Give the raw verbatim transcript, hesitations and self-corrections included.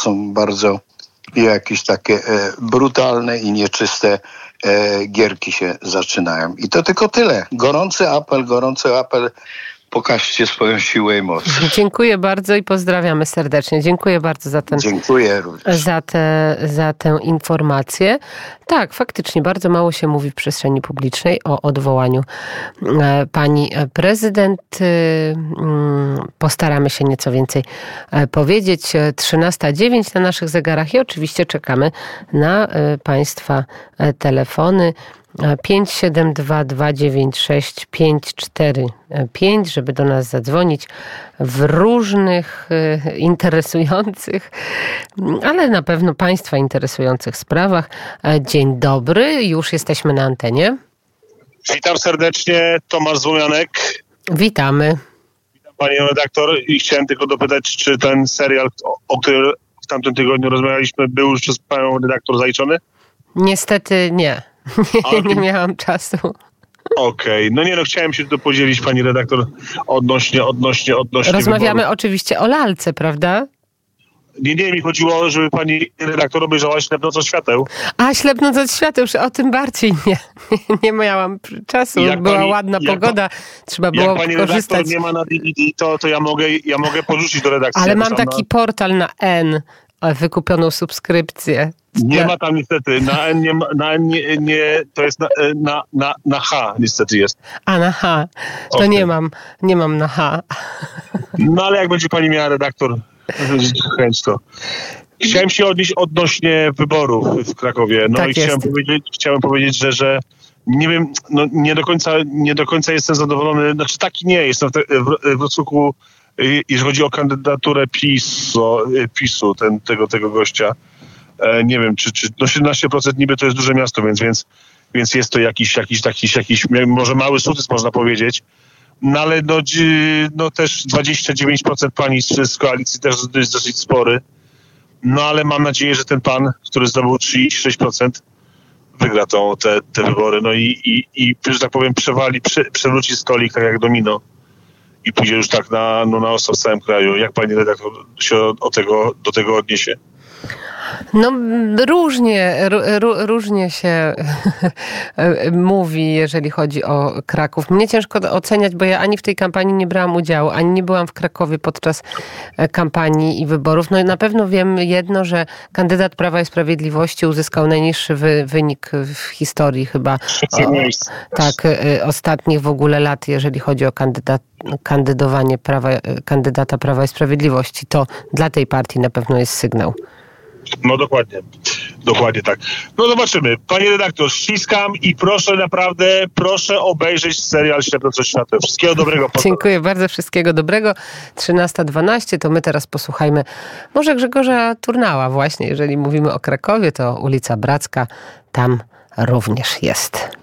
są bardzo jakieś takie e, brutalne i nieczyste e, gierki się zaczynają. I to tylko tyle. Gorący apel, gorący apel. Pokażcie swoją siłę i moc. Dziękuję bardzo i pozdrawiamy serdecznie. Dziękuję bardzo za ten, Dziękuję również. Za, te, za tę informację. Tak, faktycznie bardzo mało się mówi w przestrzeni publicznej o odwołaniu pani prezydent. Postaramy się nieco więcej powiedzieć. trzynasta dziewięć na naszych zegarach i oczywiście czekamy na państwa telefony. pięć siedem dwa dwa dziewięć sześć pięć cztery pięć, żeby do nas zadzwonić w różnych interesujących, ale na pewno państwa interesujących sprawach. Dzień dobry, już jesteśmy na antenie. Witam serdecznie, Tomasz Złomianek. Witamy. Witam panią redaktor i chciałem tylko dopytać, czy ten serial, o, o którym w tamtym tygodniu rozmawialiśmy, był już przez panią redaktor zaliczony? Niestety nie. Nie, nie miałam czasu. Okej, okay. No nie no, chciałem się tu podzielić, pani redaktor, odnośnie, odnośnie, odnośnie Rozmawiamy wyborów. Oczywiście o lalce, prawda? Nie, nie, mi chodziło, żeby pani redaktor obejrzała Ślepnąc od świateł. A, Ślepnąc od świateł, o tym bardziej nie. Nie, nie miałam czasu, jak była pani, ładna pogoda, pa, trzeba było jak pani korzystać. Jak nie ma na D V D, to, to ja, mogę, ja mogę porzucić do redakcji. Ale mam taki na... portal na N, wykupioną subskrypcję. Nie ja. ma tam niestety, na N nie, na N nie, nie to jest na, na, na, na H niestety jest. A na H, to okay. nie mam, nie mam na H. No ale jak będzie pani miała redaktor chęć, to. Chciałem się odnieść odnośnie wyborów w Krakowie. No tak i chciałem powiedzieć, chciałem powiedzieć, że, że nie wiem, no nie do końca, nie do końca jestem zadowolony, znaczy taki nie, jestem w, w, w Wrocławiu, jeżeli chodzi o kandydaturę PiSu, PiSu ten, tego, tego gościa. Nie wiem, czy, czy no siedemnaście procent niby to jest duże miasto, więc, więc, więc jest to jakiś, jakiś taki, jakiś, może mały sukces można powiedzieć. No ale no, no też dwadzieścia dziewięć procent pani z koalicji też jest dosyć spory. No ale mam nadzieję, że ten pan, który zdobył trzydzieści sześć procent, wygra tą, te, te wybory. No i, i, i, że tak powiem, przewali, prze, przewróci stolik tak jak domino. I pójdzie już tak na, no, na ostro w całym kraju. Jak pani redaktor się o tego, do tego odniesie? No różnie, różnie się mówi, jeżeli chodzi o Kraków. Mnie ciężko oceniać, bo ja ani w tej kampanii nie brałam udziału, ani nie byłam w Krakowie podczas kampanii i wyborów. No i na pewno wiem jedno, że kandydat Prawa i Sprawiedliwości uzyskał najniższy wy, wynik w historii chyba o, tak, ostatnich w ogóle lat, jeżeli chodzi o kandydat, kandydowanie prawa, kandydata Prawa i Sprawiedliwości. To dla tej partii na pewno jest sygnał. No dokładnie, dokładnie tak. No zobaczymy. Panie redaktor, ściskam i proszę naprawdę, proszę obejrzeć serial Ślepnąc od świateł. Wszystkiego dobrego. Dziękuję bardzo, wszystkiego dobrego. trzynasta dwanaście, to my teraz posłuchajmy może Grzegorza Turnała właśnie. Jeżeli mówimy o Krakowie, to ulica Bracka tam również jest.